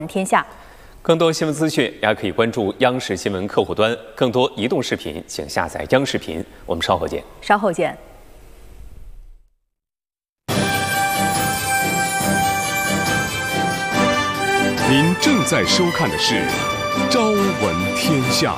天下。 更多新闻资讯，大家可以关注央视新闻客户端。更多移动视频，请下载央视频。我们稍后见。 稍后见。 您正在收看的是《朝闻天下》。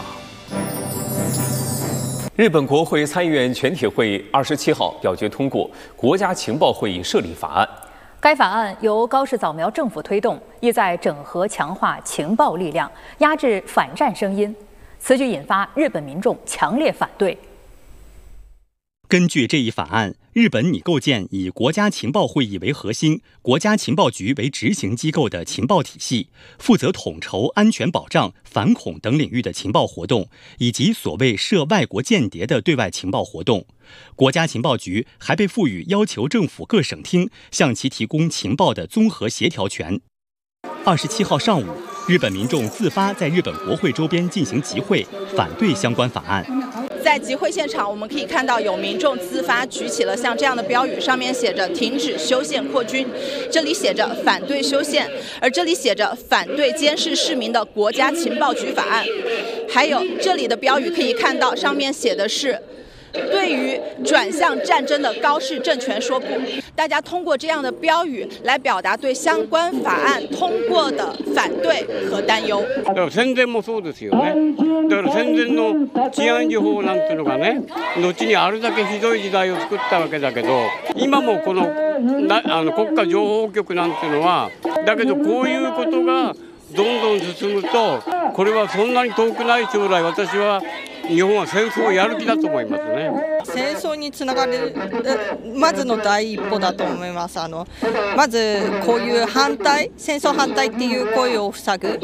日本国会参议院全体会议27号表决通过国家情报会议设立法案。 该法案由高市早苗政府推动，意在整合强化情报力量，压制反战声音。此举引发日本民众强烈反对。 根据这一法案，日本拟构建以国家情报会议为核心、国家情报局为执行机构的情报体系，负责统筹安全保障、反恐等领域的情报活动，以及所谓涉外国间谍的对外情报活动。国家情报局还被赋予要求政府各省厅向其提供情报的综合协调权。27号上午，日本民众自发在日本国会周边进行集会，反对相关法案。 在集会现场，我们可以看到有民众自发举起了像这样的标语，上面写着“停止修宪扩军”，这里写着反对修宪，而这里写着反对监视市民的国家情报局法案。还有这里的标语可以看到，上面写的是对于转向战争的高市政权说不。大家通过这样的标語来表达对相关法案通过的反对和担憂。 だから戦前もそうですよね。だから戦前の治安維持法なんていうのがね、後にあれだけひどい時代を作ったわけだけど、今もこの国家情報局なんていうのは、だけどこういうことがどんどん進むと、これはそんなに遠くない将来、私は日本は戦争をやる気だと思いますね。 戦争につながるまずの第一歩だと思います。まずこういう戦争反対っていう声を塞ぐ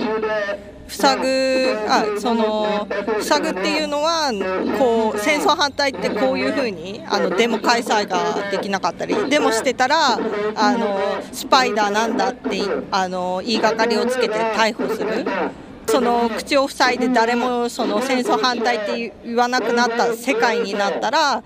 っていうのはこう戦争反対ってこういうふうにデモ開催ができなかったり、デモしてたらスパイだなんだって言いがかりをつけて逮捕する。その口を塞いで誰もその戦争反対って言わなくなった世界になったら、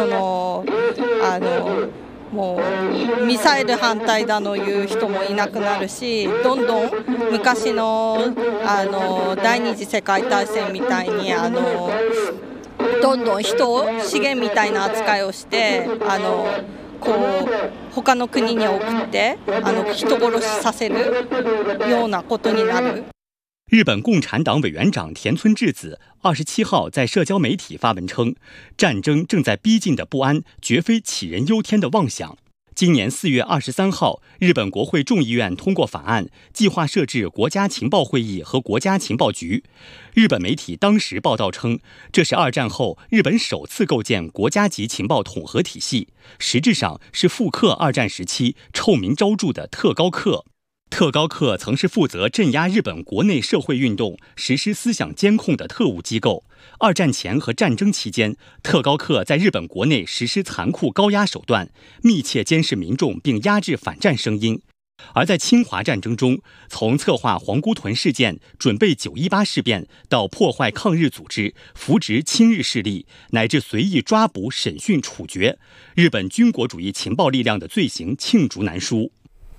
もうミサイル反対だの言う人もいなくなるし、どんどん昔の第二次世界大戦みたいにどんどん人を資源みたいな扱いをしてこう他の国に送って人殺しさせるようなことになる。 日本共产党委员长田村智子27号在社交媒体发文称，战争正在逼近的不安绝非杞人忧天的妄想。今年4月23号，日本国会众议院通过法案，计划设置国家情报会议和国家情报局。日本媒体当时报道称，这是2战后日本首次构建国家级情报统合体系，实质上是复刻2战时期臭名昭著的特高课。特高课曾是负责镇压日本国内社会运动、实施思想监控的特务机构。2战前和战争期间，特高课在日本国内实施残酷高压手段，密切监视民众并压制反战声音。而在侵华战争中，从策划皇姑屯事件、准备918事变，到破坏抗日组织、扶植亲日势力，乃至随意抓捕、审讯、处决，日本军国主义情报力量的罪行罄竹难书。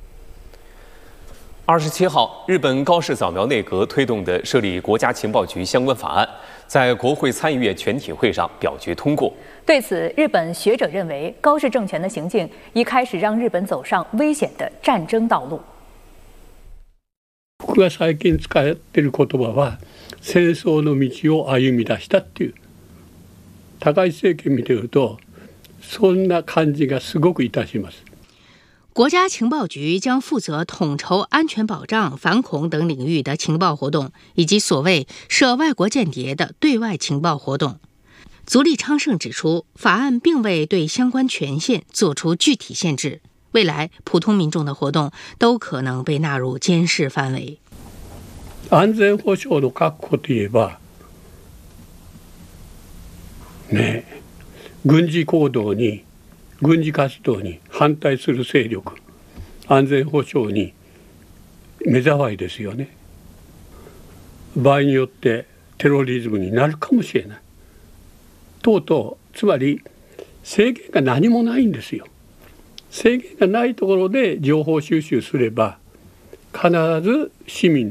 27号，日本高市早苗内阁推动的设立国家情报局相关法案，在国会参议院全体会上表决通过。 对此，日本学者认为，高市政权的行径已开始让日本走上危险的战争道路。 僕が最近使っている言葉は、戦争の道を歩み出したっていう。高市政権見てると、そんな感じがすごくいたします。 国家情报局将负责统筹安全保障、反恐等领域的情报活动，以及所谓涉外国间谍的对外情报活动。足利昌盛指出，法案并未对相关权限作出具体限制，未来普通民众的活动都可能被纳入监视范围。 安全保障の確保といえば、軍事行動に軍事活動に反対する勢力、安全保障に目障りですよね。場合によってテロリズムになるかもしれない。とうとう、つまり制限が何もないんですよ。制限がないところで情報収集すれば、 必ず市民